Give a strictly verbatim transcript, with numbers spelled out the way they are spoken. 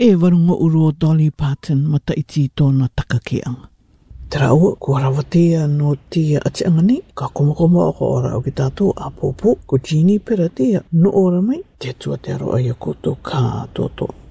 e warunga uro Dolly Parton mata iti tōna takakeanga. Tera ua, kua rawatea no tia ati angani, ka komakoma o ka ora o ki tātou a pōpō, ko Jeannie pera tia, no ora mai, te tua te aroa ia koutou kā tōtō.